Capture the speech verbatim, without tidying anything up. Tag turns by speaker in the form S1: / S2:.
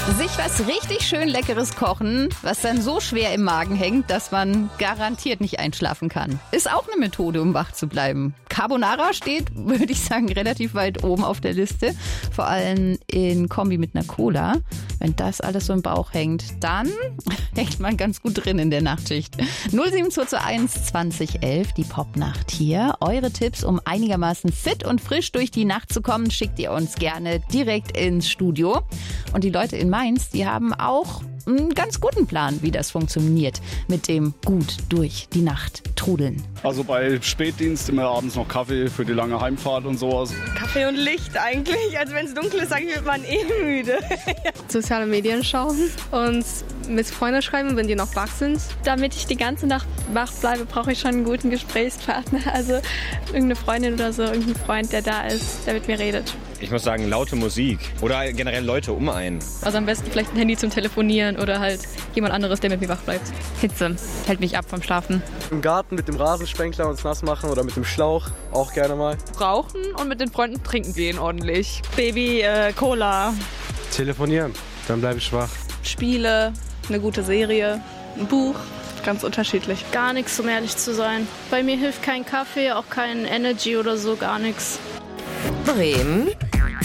S1: Sich was richtig schön Leckeres kochen, was dann so schwer im Magen hängt, dass man garantiert nicht einschlafen kann. Ist auch eine Methode, um wach zu bleiben. Carbonara steht, würde ich sagen, relativ weit oben auf der Liste. Vor allem in Kombi mit einer Cola. Wenn das alles so im Bauch hängt, dann hängt man ganz gut drin in der Nachtschicht. null sieben zwei zwei eins zwanzig elf, die Popnacht hier. Eure Tipps, um einigermaßen fit und frisch durch die Nacht zu kommen, schickt ihr uns gerne direkt ins Studio. Und die Leute in Mainz, die haben auch einen ganz guten Plan, wie das funktioniert mit dem gut durch die Nacht trudeln.
S2: Also bei Spätdienst immer abends noch Kaffee für die lange Heimfahrt und sowas.
S3: Kaffee und Licht eigentlich. Also wenn es dunkel ist, sage ich, wird man eh müde.
S4: Soziale Medien schauen und mit Freunden schreiben, wenn die noch wach sind.
S5: Damit ich die ganze Nacht wach bleibe, brauche ich schon einen guten Gesprächspartner. Also irgendeine Freundin oder so, irgendein Freund, der da ist, der mit mir redet.
S6: Ich muss sagen, laute Musik oder generell Leute um einen.
S5: Also am besten vielleicht ein Handy zum Telefonieren oder halt jemand anderes, der mit mir wach bleibt. Hitze hält mich ab vom Schlafen.
S7: Im Garten mit dem Rasensprenkler uns nass machen oder mit dem Schlauch, auch gerne mal.
S3: Rauchen und mit den Freunden trinken gehen ordentlich. Baby, äh, Cola.
S7: Telefonieren, dann bleibe ich wach.
S3: Spiele, eine gute Serie, ein Buch. Ganz unterschiedlich.
S8: Gar nichts, um ehrlich zu sein. Bei mir hilft kein Kaffee, auch kein Energy oder so, gar nichts.
S9: Bremen